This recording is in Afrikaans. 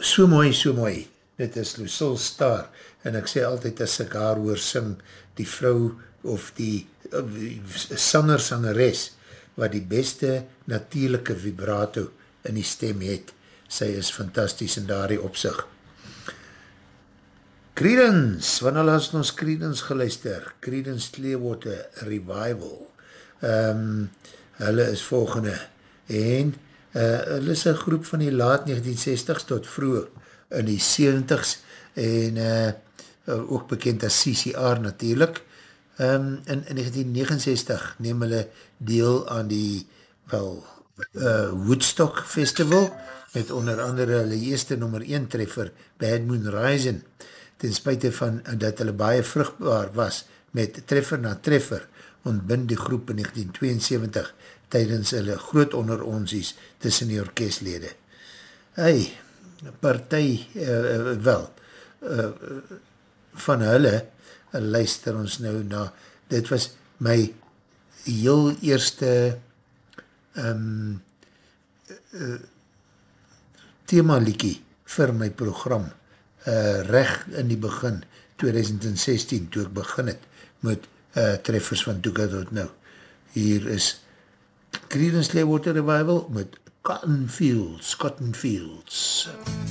So mooi. Dit is Lucille Starr, en ek sê altyd as ek haar hoor sing, die vrou of die sangeres, wat die beste natuurlijke vibrato in die stem het. Sy is fantastisch in daardie opsig. Creedence, wanneer laat ons Creedence geluister? Creedence Clearwater Revival. Hulle is volgende, en hulle is een groep van die laat 1960s tot vroeg in die 70s, en ook bekend as CCR natuurlijk. In 1969 neem hulle deel aan die Woodstock Festival, met onder andere hulle eerste nummer 1 treffer, Bad Moon Rising, ten spuite van dat hulle baie vrugbaar was, met treffer na treffer, ontbind die groep in 1972, tydens hulle groot onderonsies tussen die orkestlede. Partij, van hulle, luister ons nou na, dit was my heel eerste themaliedjie vir my program, reg in die begin, 2016, toe ek begin het, met treffers van Toeka tot nou. Hier is Creedence Clearwater Revival met Cotton Fields.